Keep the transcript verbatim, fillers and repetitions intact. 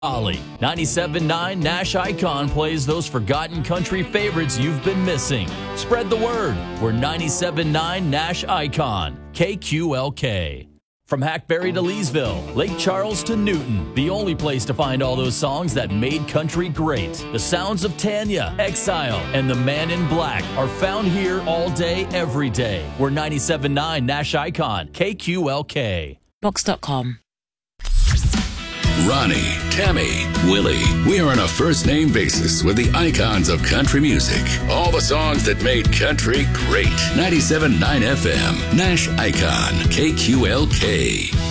Ollie. ninety-seven point nine Nash Icon plays those forgotten country favorites you've been missing. Spread the word. We're ninety-seven point nine Nash Icon. K Q L K. From Hackberry to Leesville, Lake Charles to Newton, the only place to find all those songs that made country great. The sounds of Tanya, Exile, and The Man in Black are found here all day, every day. We're ninety-seven point nine Nash Icon. K Q L K. Box dot com. Ronnie, Tammy, Willie. We are on a first-name basis with the icons of country music. All the songs that made country great. ninety-seven point nine F M. Nash Icon. K Q L K.